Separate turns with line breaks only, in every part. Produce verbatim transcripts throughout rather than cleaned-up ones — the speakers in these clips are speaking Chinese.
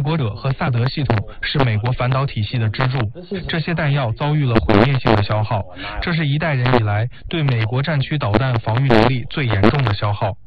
国者和萨德系统是美国反导体系的支柱，这些弹药遭遇了毁灭性的消耗，这是一代人以来对美国战区导弹防御能力最严重的消耗。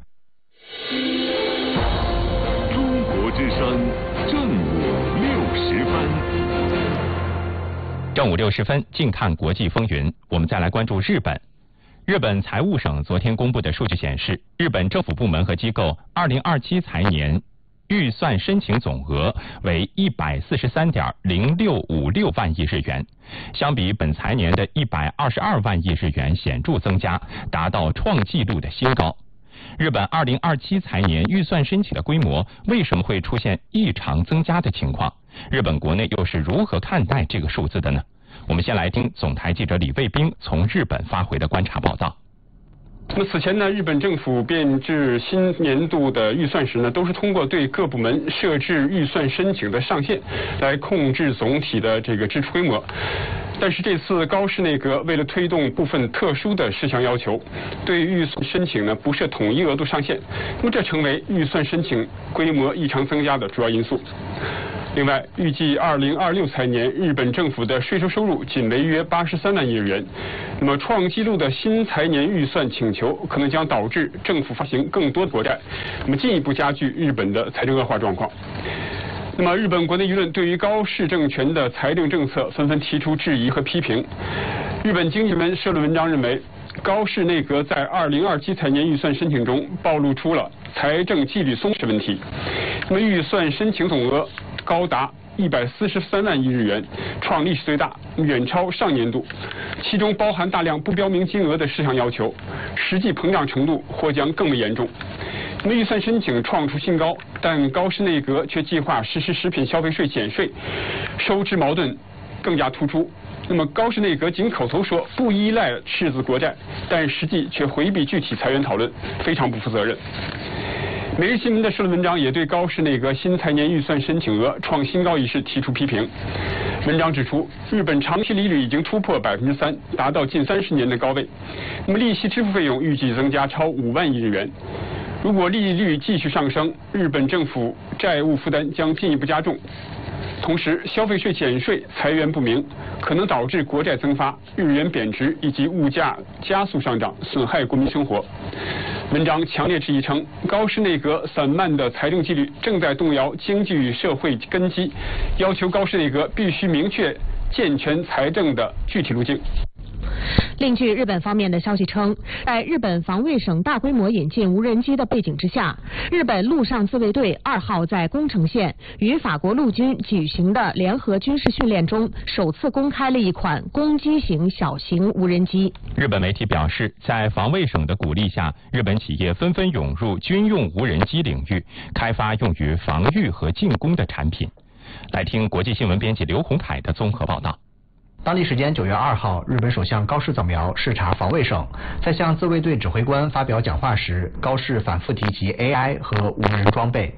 中国之声正午六十分，
正午六十分，近看国际风云。我们再来关注日本。日本财务省昨天公布的数据显示，日本政府部门和机构二零二七财年预算申请总额为一百四十三点零六五六万亿日元，相比本财年的一百二十二万亿日元显著增加，达到创纪录的新高。日本二零二七财年预算申请的规模为什么会出现异常增加的情况？日本国内又是如何看待这个数字的呢？我们先来听总台记者李卫兵从日本发回的观察报道。
那么此前呢，日本政府编制新年度的预算时呢，都是通过对各部门设置预算申请的上限来控制总体的这个支出规模。但是这次高市内阁为了推动部分特殊的事项要求，对预算申请呢不设统一额度上限，那么这成为预算申请规模异常增加的主要因素。另外，预计二零二六财年日本政府的税收收入仅为约八十三万亿日元，那么创纪录的新财年预算请求可能将导致政府发行更多的国债，那么进一步加剧日本的财政恶化状况。那么日本国内舆论对于高市政权的财政政策纷纷提出质疑和批评。日本经济门社论文章认为，高市内阁在二零二七财年预算申请中暴露出了财政纪律松弛问题。那么预算申请总额高达一百四十三万亿日元，创历史最大，远超上年度，其中包含大量不标明金额的事项要求，实际膨胀程度或将更为严重。那么预算申请创出新高，但高市内阁却计划实施食品消费税减税，收支矛盾更加突出。那么高市内阁仅口头说不依赖赤字国债，但实际却回避具体裁员讨论，非常不负责任。每日新闻的社论文章也对高市内阁新财年预算申请额创新高一事提出批评。文章指出，日本长期利率已经突破百分之三，达到近三十年的高位。那么利息支付费用预计增加超五万亿日元。如果利率继续上升，日本政府债务负担将进一步加重。同时，消费税减税、财源不明，可能导致国债增发、日元贬值以及物价加速上涨，损害国民生活。文章强烈质疑称，高市内阁散漫的财政纪律正在动摇经济与社会根基，要求高市内阁必须明确健全财政的具体路径。
另据日本方面的消息称，在日本防卫省大规模引进无人机的背景之下，日本陆上自卫队二号在宫城县与法国陆军举行的联合军事训练中，首次公开了一款攻击型小型无人机。
日本媒体表示，在防卫省的鼓励下，日本企业纷纷涌入军用无人机领域，开发用于防御和进攻的产品。来听国际新闻编辑刘洪凯的综合报道。
当地时间九月二号，日本首相高市早苗视察防卫省，在向自卫队指挥官发表讲话时，高市反复提及 A I 和无人装备。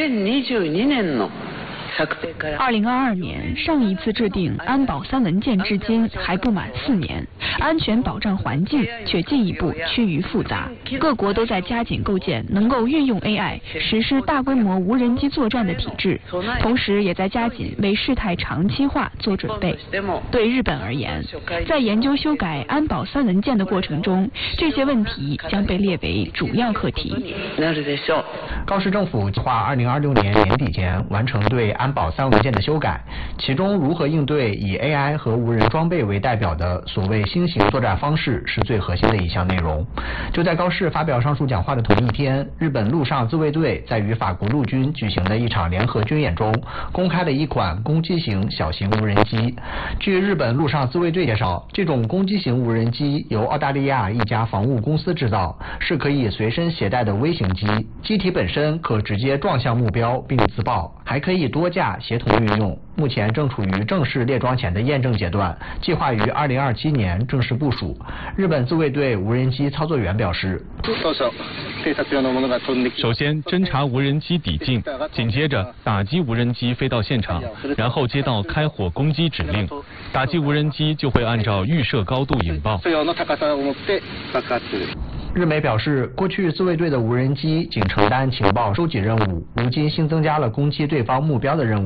二零二二年上一次制定安保三文件至今还不满四年，安全保障环境却进一步趋于复杂。各国都在加紧构建能够运用 A I 实施大规模无人机作战的体制，同时也在加紧为事态长期化做准备。对日本而言，在研究修改安保三文件的过程中，这些问题将被列为主要课题。
高市政府计划二零二六年年底前完成对安保三文件的修改，其中如何应对以 A I 和无人装备为代表的所谓新型作战方式是最核心的一项内容。就在高市发表上述讲话的同一天，日本陆上自卫队在与法国陆军举行的一场联合军演中，公开了一款攻击型小型无人机。据日本陆上自卫队介绍，这种攻击型无人机由澳大利亚一家防务公司制造，是可以随身携带的微型机，机体本身可直接撞向目标并自爆，还可以多架协同运用。目前正处于正式列装前的验证阶段，计划于二零二七年正式部署。日本自卫队无人机操作员表示，
首先侦察无人机抵近，紧接着打击无人机飞到现场，然后接到开火攻击指令，打击无人机就会按照预设高度引爆。
日媒表示，过去自卫队的无人机仅承担情报收集任务，如今新增加了攻击对方目标的任务。